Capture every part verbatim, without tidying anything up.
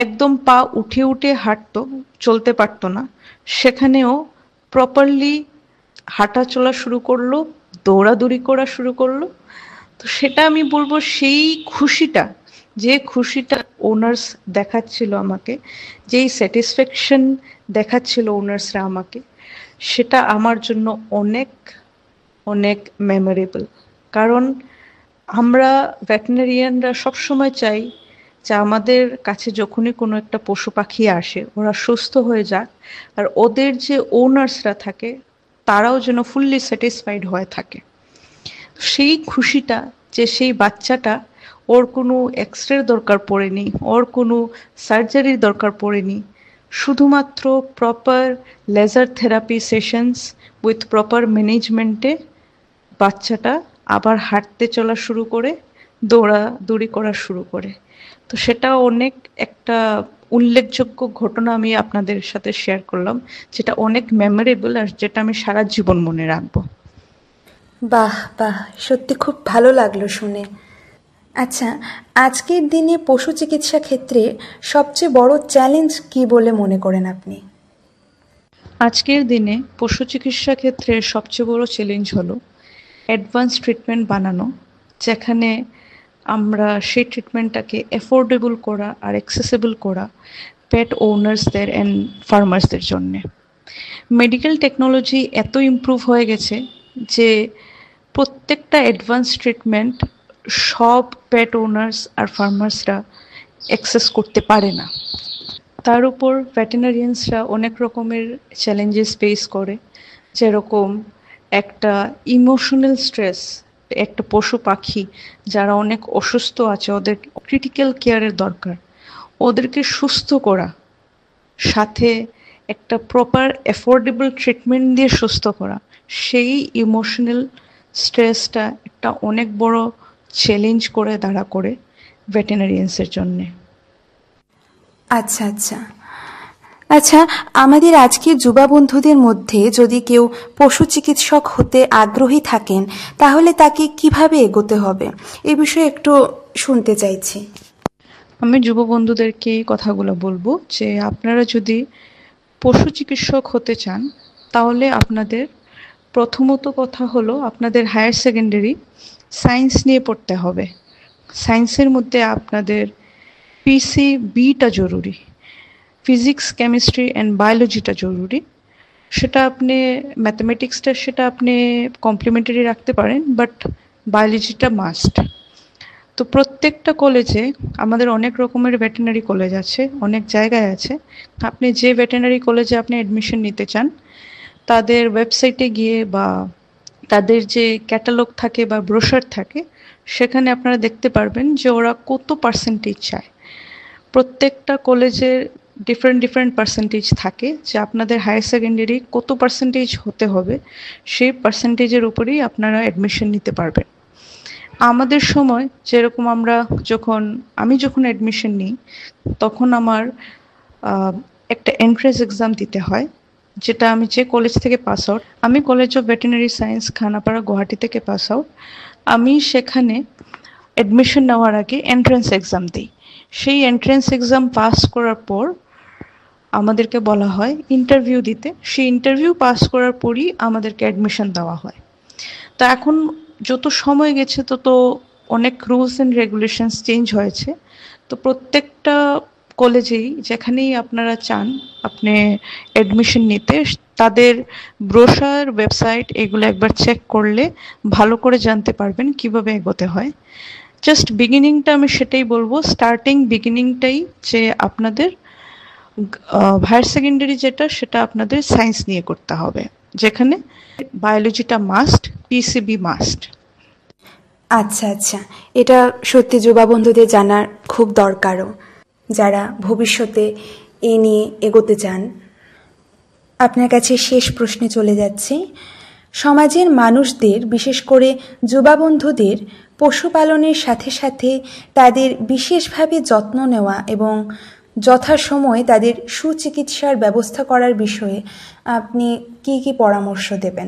একদম পা উঠে উঠে হাঁটতো, চলতে পারতো না, সেখানেও প্রপারলি হাঁটা চলা শুরু করলো, দৌড়াদৌড়ি করা শুরু করলো। তো সেটা আমি বলবো সেই খুশিটা, যে খুশিটা ওনার্স দেখাচ্ছিল আমাকে, যেই স্যাটিসফ্যাকশন দেখাচ্ছিল ওনার্সরা আমাকে, সেটা আমার জন্য অনেক অনেক মেমোরেবল। কারণ আমরা ভেটেরিনারিয়ানরা সবসময় চাই যে আমাদের কাছে যখনই কোনো একটা পশু পাখি আসে ওরা সুস্থ হয়ে যাক, আর ওদের যে ওনার্সরা থাকে তারাও যেন ফুললি স্যাটিসফাইড হয়ে থাকে। সেই খুশিটা, যে সেই বাচ্চাটা, ওর কোনো এক্স রে দরকার পড়েনি, ওর কোনো সার্জারির দরকার পড়েনি, শুধুমাত্র proper laser therapy sessions with proper ম্যানেজমেন্টে বাচ্চাটা আবার হাঁটতে চলা শুরু করে, দৌড়াদৌড়ি করা শুরু করে। তো সেটা অনেক একটা উল্লেখযোগ্য ঘটনা আমি আপনাদের সাথে শেয়ার করলাম, যেটা অনেক মেমোরেবল আর যেটা আমি সারা জীবন মনে রাখবো। বাহ বাহ, সত্যি খুব ভালো লাগলো শুনে। আচ্ছা, আজকের দিনে পশু চিকিৎসা ক্ষেত্রে সবচেয়ে বড় চ্যালেঞ্জ কি বলে মনে করেন আপনি? আজকের দিনে পশু চিকিৎসা ক্ষেত্রে সবচেয়ে বড় চ্যালেঞ্জ হলো অ্যাডভান্স ট্রিটমেন্ট বানানো, যেখানে আমরা সেই ট্রিটমেন্টটাকে অ্যাফোর্ডেবল করা আর অ্যাক্সেসেবল করা পেট ওনার্সদের অ্যান্ড ফার্মার্সদের জন্যে। মেডিকেল টেকনোলজি এত ইমপ্রুভ হয়ে গেছে যে প্রত্যেকটা অ্যাডভান্স ট্রিটমেন্ট সব পেট ওনার্স আর ফার্মার্সরা অ্যাক্সেস করতে পারে না। তার উপর ভেটেরিনারিয়ানসরা অনেক রকমের চ্যালেঞ্জেস ফেস করে, যেরকম একটা ইমোশনাল স্ট্রেস। একটা পশু পাখি যারা অনেক অসুস্থ আছে, ওদের ক্রিটিক্যাল কেয়ারের দরকার, ওদেরকে সুস্থ করা, সাথে একটা প্রপার অ্যাফোর্ডেবল ট্রিটমেন্ট দিয়ে সুস্থ করা, সেই ইমোশনাল স্ট্রেসটা একটা অনেক বড় চ্যালেঞ্জ করে দাঁড়া করে ভেটেরিনারিয়ানসের জন্যে। আচ্ছা আচ্ছা আচ্ছা, আমাদের আজকের যুবা বন্ধুদের মধ্যে যদি কেউ পশু চিকিৎসক হতে আগ্রহী থাকেন, তাহলে তাকে কিভাবে এগোতে হবে এ বিষয়ে একটু শুনতে চাইছি। আমি যুব বন্ধুদেরকে এই কথাগুলো বলবো যে আপনারা যদি পশু চিকিৎসক হতে চান, তাহলে আপনাদের প্রথমত কথা হলো আপনাদের হায়ার সেকেন্ডারি সায়েন্স নিয়ে পড়তে হবে। সায়েন্সের মধ্যে আপনাদের পিসি বিটা জরুরি, ফিজিক্স কেমিস্ট্রি অ্যান্ড বায়োলজিটা জরুরি। সেটা আপনি ম্যাথামেটিক্সটা সেটা আপনি কমপ্লিমেন্টারি রাখতে পারেন, বাট বায়োলজিটা মাস্ট। তো প্রত্যেকটা কলেজে, আমাদের অনেক রকমের ভেটেরিনারি কলেজ আছে, অনেক জায়গায় আছে, আপনি যে ভেটেরিনারি কলেজে আপনি অ্যাডমিশন নিতে চান তাদের ওয়েবসাইটে গিয়ে বা তাদের যে ক্যাটালগ থাকে বা ব্রোশার থাকে, সেখানে আপনারা দেখতে পারবেন যে ওরা কত পার্সেন্টেজ চায়। প্রত্যেকটা কলেজের ডিফারেন্ট ডিফারেন্ট পার্সেন্টেজ থাকে, যে আপনাদের হায়ার সেকেন্ডারি কত পার্সেন্টেজ হতে হবে, সেই পার্সেন্টেজের উপরেই আপনারা অ্যাডমিশন নিতে পারবেন। আমাদের সময় যেরকম আমরা যখন আমি যখন অ্যাডমিশন নিই, তখন আমার একটা এন্ট্রান্স এক্সাম দিতে হয়, যেটা আমি যে কলেজ থেকে পাস আউট, আমি college of veterinary science Khanapara Guwahati থেকে পাস আউট। আমি সেখানে অ্যাডমিশন নেওয়ার আগে এন্ট্রান্স এক্সাম দিই। সেই এন্ট্রান্স এক্সাম পাস করার পর আমাদেরকে বলা হয় ইন্টারভিউ দিতে, সেই ইন্টারভিউ পাস করার পরই আমাদেরকে অ্যাডমিশন দেওয়া হয়। তো এখন যত সময় গেছে তত অনেক রুলস অ্যান্ড রেগুলেশনস চেঞ্জ হয়েছে। তো প্রত্যেকটা কলেজেই যেখানেই আপনারা চান আপনি অ্যাডমিশন নিতে, তাদের ব্রোশার, ওয়েবসাইট এগুলো একবার চেক করলে ভালো করে জানতে পারবেন কিভাবে এগোতে হয়। জাস্ট বিগিনিংটা আমি সেটাই বলবো, স্টার্টিং বিগিনিংটাই যে আপনাদের হায়ার সেকেন্ডারি যেটা সেটা আপনাদের সায়েন্স নিয়ে করতে হবে, যেখানে বায়োলজিটা মাস্ট, পিসিবি মাস্ট। আচ্ছা আচ্ছা, এটা সত্যি যুবা বন্ধুদের জানার খুব দরকারও, যারা ভবিষ্যতে এ নিয়ে এগোতে চান। আপনার কাছে শেষ প্রশ্নে চলে যাচ্ছি। সমাজের মানুষদের, বিশেষ করে যুবা বন্ধুদের পশুপালনের সাথে সাথে তাদের বিশেষভাবে যত্ন নেওয়া এবং যথাসময়ে তাদের সুচিকিৎসার ব্যবস্থা করার বিষয়ে আপনি কি কি পরামর্শ দেবেন?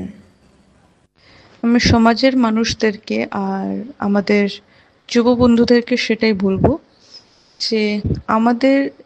আমি সমাজের মানুষদেরকে আর আমাদের যুব বন্ধুদেরকে সেটাই বলবো যে আমাদের